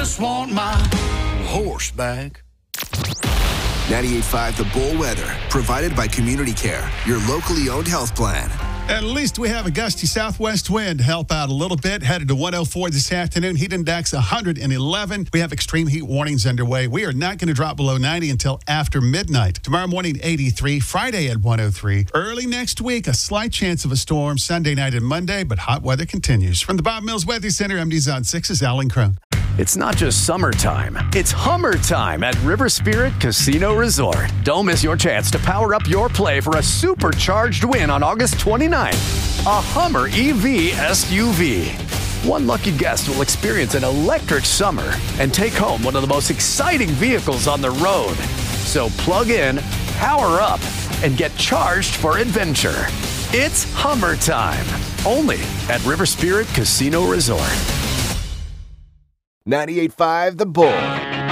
Just want my horse back. 98.5 The Bull Weather, provided by Community Care, your locally owned health plan. At least we have a gusty southwest wind to help out a little bit. Headed to 104 this afternoon. Heat index 111. We have extreme heat warnings underway. We are not going to drop below 90 until after midnight. Tomorrow morning, 83. Friday at 103. Early next week, a slight chance of a storm Sunday night and Monday, but hot weather continues. From the Bob Mills Weather Center, MD's on 6's Alan Crone. It's not just summertime, it's Hummer time at River Spirit Casino Resort. Don't miss your chance to power up your play for a supercharged win on August 29th. A Hummer EV SUV. One lucky guest will experience an electric summer and take home one of the most exciting vehicles on the road. So plug in, power up, and get charged for adventure. It's Hummer time, only at River Spirit Casino Resort. 98.5 The Bull.